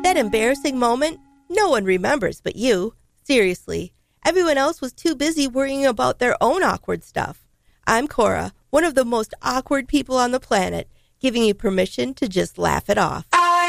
That embarrassing moment, no one remembers but you. Seriously, everyone else was too busy worrying about their own awkward stuff. I'm Cora, one of the most awkward people on the planet, giving you permission to just laugh it off.